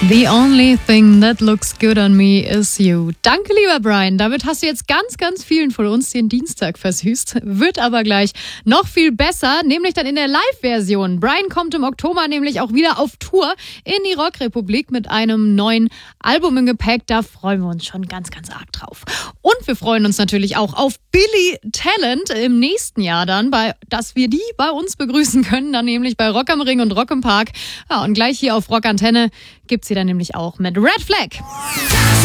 The only thing that looks good on me is you. Danke, lieber Brian. Damit hast du jetzt ganz, ganz vielen von uns den Dienstag versüßt. Wird aber gleich noch viel besser, nämlich dann in der Live-Version. Brian kommt im Oktober nämlich auch wieder auf Tour in die Rockrepublik mit einem neuen Album im Gepäck. Da freuen wir uns schon ganz, ganz arg drauf. Und wir freuen uns natürlich auch auf Billy Talent im nächsten Jahr dann, dass wir die bei uns begrüßen können, dann nämlich bei Rock am Ring und Rock im Park. Ja, und gleich hier auf Rock Antenne gibt's sie dann nämlich auch mit Red Flag.